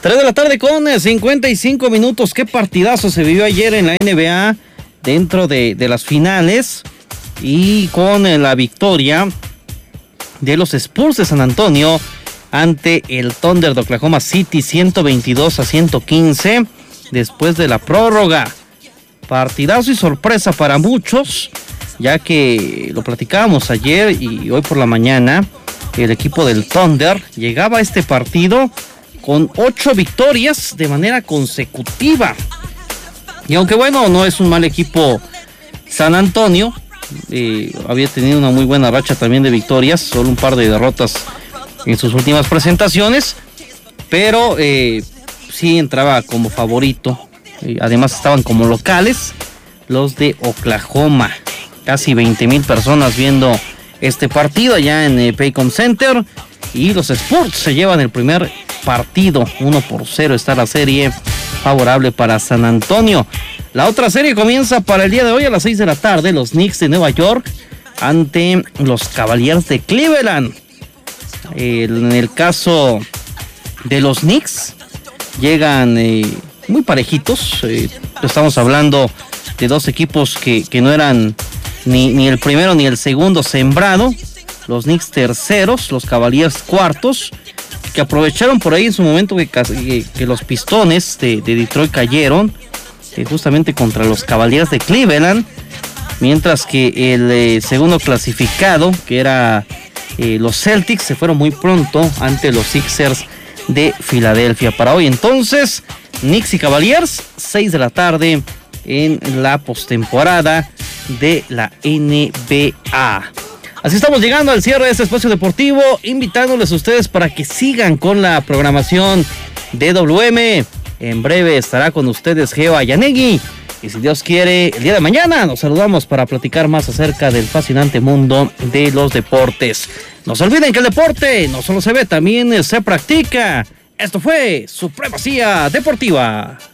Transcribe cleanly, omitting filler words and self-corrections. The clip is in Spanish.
3 de la tarde con 55 minutos. Qué partidazo se vivió ayer en la NBA dentro de las finales y con la victoria de los Spurs de San Antonio ante el Thunder de Oklahoma City 122-115 después de la prórroga. Partidazo y sorpresa para muchos, ya que lo platicábamos ayer y hoy por la mañana. El equipo del Thunder llegaba a este partido con 8 victorias de manera consecutiva. Y aunque bueno, no es un mal equipo San Antonio, había tenido una muy buena racha también de victorias, solo un par de derrotas en sus últimas presentaciones, pero sí entraba como favorito. Además estaban como locales los de Oklahoma. Casi 20,000 personas viendo este partido allá en Paycom Center. Y los Spurs se llevan el primer partido, 1-0 está la serie favorable para San Antonio. La otra serie comienza para el día de hoy a las 6 de la tarde. Los Knicks de Nueva York ante los Cavaliers de Cleveland. En el caso de los Knicks, llegan muy parejitos. Estamos hablando de dos equipos que no eran ni el primero ni el segundo sembrado. Los Knicks terceros, los Cavaliers cuartos, que aprovecharon por ahí en su momento que los Pistones de Detroit cayeron justamente contra los Cavaliers de Cleveland, mientras que el segundo clasificado, que era los Celtics, se fueron muy pronto ante los Sixers de Filadelfia. Para hoy entonces, Knicks y Cavaliers, 6 de la tarde en la postemporada de la NBA. Así estamos llegando al cierre de este espacio deportivo, invitándoles a ustedes para que sigan con la programación de WM. En breve estará con ustedes Geo Ayanegui. Y si Dios quiere, el día de mañana nos saludamos para platicar más acerca del fascinante mundo de los deportes. No se olviden que el deporte no solo se ve, también se practica. Esto fue Supremacía Deportiva.